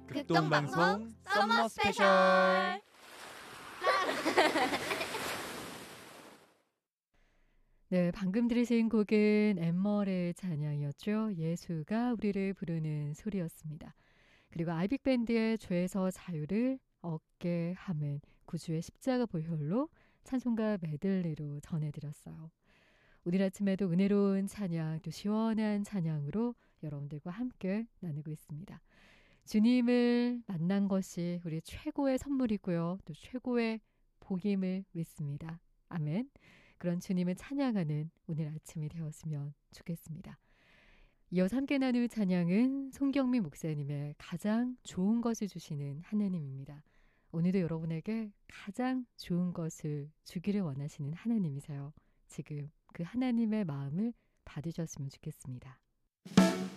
극동방송 썸머 스페셜. 네, 방금 들으신 곡은 엠멀의 찬양이었죠. 예수가 우리를 부르는 소리였습니다. 그리고 아이빅밴드의 죄에서 자유를 얻게 함은 구주의 십자가 보혈로 찬송가 메들리로 전해드렸어요. 오늘 아침에도 은혜로운 찬양, 또 시원한 찬양으로 여러분들과 함께 나누고 있습니다. 주님을 만난 것이 우리 최고의 선물이고요. 또 최고의 복임을 믿습니다. 아멘. 그런 주님을 찬양하는 오늘 아침이 되었으면 좋겠습니다. 이어서 함께 나눌 찬양은 송경미 목사님의 가장 좋은 것을 주시는 하나님입니다. 오늘도 여러분에게 가장 좋은 것을 주기를 원하시는 하나님이세요. 지금 그 하나님의 마음을 받으셨으면 좋겠습니다.